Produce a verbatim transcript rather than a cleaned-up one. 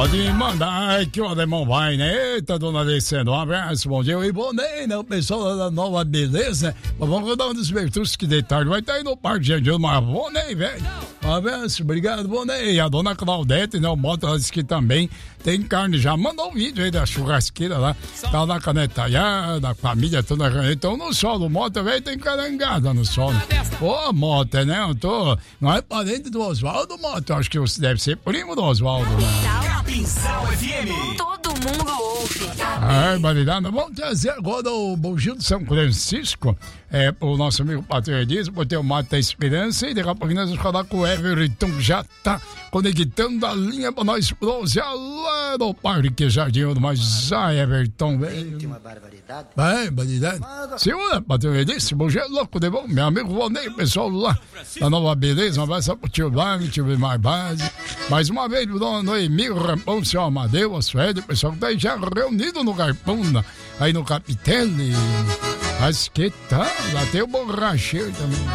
Pode mandar que o alemão vai, né? Eita, dona Alessandra, um abraço, bom dia. E bom dia, né? O pessoal da Nova Beleza. Vamos rodar um dos Bertus que de tarde vai estar aí no Parque Jardim, mas bom, né, velho? Um abraço, obrigado, bom, né? E a dona Claudete, né? O Moto, ela disse que também tem carne já. Mandou um vídeo aí da churrasqueira lá. Tá na canetalhada, a família toda. Então no solo, o Moto, velho, tem carangada no solo. Ô, Moto, né? Eu tô. Não é parente do Oswaldo, Moto. Acho que você deve ser primo do Oswaldo, né? Capinzal F M. Todo mundo ouve. Ai, Marilana, vamos trazer agora o Bom Gil de São Francisco, é, o nosso amigo Patrão diz, botei o Mato da Esperança e daqui a pouco nós vamos falar com o Everton, que já tá conectando a linha pra nós, prosear lá no Parque Jardim do Mais. Ai, Everton, velho. Tem uma barbaridade. Vai, barbaridade. Segura, Patrão disse, bom dia, louco de bom, meu amigo Vonei, pessoal lá da Nova Beleza, um abraço pro tio Wagner, tio Mais Base, mais uma vez, o dona Noemi, o Rampão, o seu Amadeu, a Suede, o pessoal que tá aí já reunido no Garpão, aí no Capitelli. Mas que tal? Lá tem o borracheiro também.